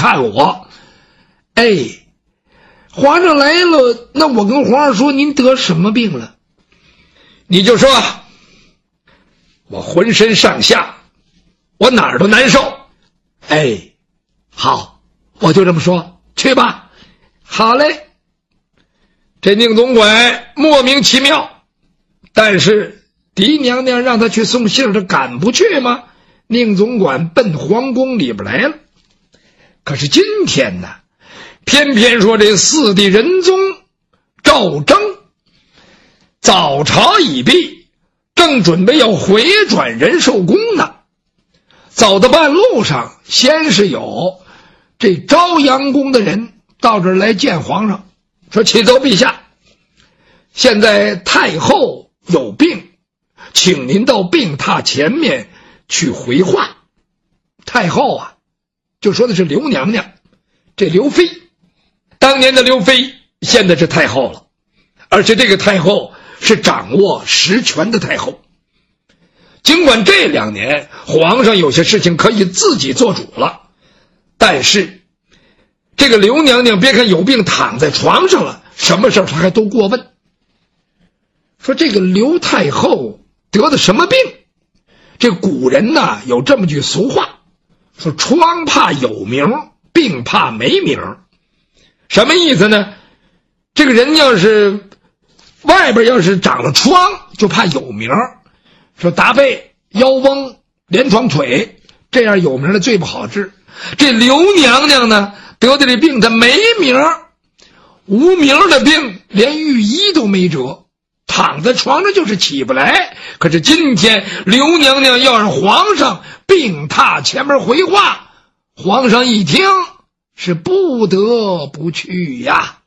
看我。哎，皇上来了，那我跟皇上说您得什么病了？你就说我浑身上下我哪儿都难受。哎，好，我就这么说，去吧。好嘞。这宁总管莫名其妙，但是狄娘娘让他去送信，他敢不去吗？宁总管奔皇宫里边来了。可是今天呢，偏偏说这四弟仁宗赵祯早朝已毕，正准备要回转仁寿宫呢。走到半路上，先是有这朝阳宫的人到这儿来见皇上，说启奏陛下，现在太后有病，请您到病榻前面去回话。太后啊，就说的是刘娘娘，这刘妃，当年的刘妃现在是太后了，而且这个太后是掌握实权的太后。尽管这2年皇上有些事情可以自己做主了，但是这个刘娘娘别看有病躺在床上了，什么事她还都过问。说这个刘太后得的什么病？这古人呢有这么句俗话，说疮怕有名，病怕没名。什么意思呢？这个人要是外边要是长了疮，就怕有名。说达贝、腰翁、连床腿，这样有名的最不好治。这刘娘娘呢得的这病她没名，无名的病连御医都没辙，躺在床上就是起不来。可是今天刘娘娘要让皇上病榻前面回话，皇上一听是不得不去呀。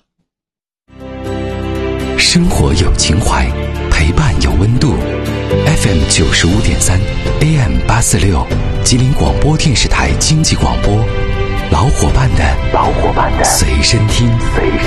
生活有情怀，陪伴有温度。FM 95.3 AM 846吉林广播电视台经济广播，老伙伴的随身听。